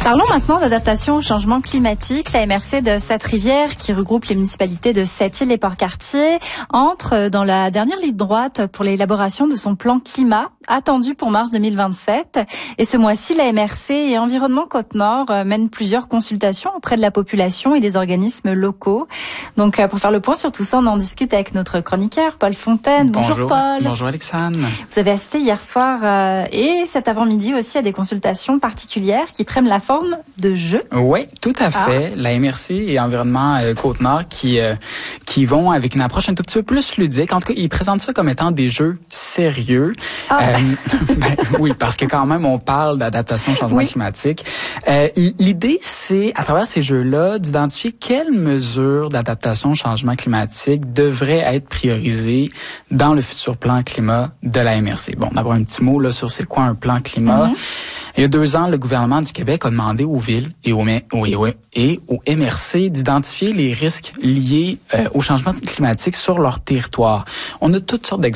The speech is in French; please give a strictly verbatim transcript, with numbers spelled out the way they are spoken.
Parlons maintenant d'adaptation au changement climatique. La M R C de Sainte-Rivière, qui regroupe les municipalités de Sept-Îles et Port-Cartier, entre dans la dernière ligne droite pour l'élaboration de son plan climat, attendu pour mars deux mille vingt-sept. Et ce mois-ci, la M R C et Environnement Côte-Nord mènent plusieurs consultations auprès de la population et des organismes locaux. Donc, pour faire le point sur tout ça, on en discute avec notre chroniqueur, Paul Fontaine. Bonjour, Bonjour Paul. Bonjour Alexandre. Vous avez assisté hier soir euh, et cet avant-midi aussi à des consultations particulières qui prennent la forme de jeux. Oui, tout à fait. Ah. La M R C et Environnement euh, Côte-Nord qui euh, qui vont avec une approche un tout petit peu plus ludique. En tout cas, ils présentent ça comme étant des jeux sérieux. Ah. Euh, ben, oui, parce que quand même, on parle d'adaptation au changement oui. climatique. Euh, l'idée, c'est, à travers ces jeux-là, d'identifier quelles mesures d'adaptation au changement climatique devraient être priorisées dans le futur plan climat de la M R C. Bon, d'abord un petit mot là sur c'est quoi un plan climat. Mm-hmm. Il y a deux ans, le gouvernement du Québec a demandé aux villes et aux, et aux M R C d'identifier les risques liés euh, au changement climatique sur leur territoire. On a toutes sortes d'exemples.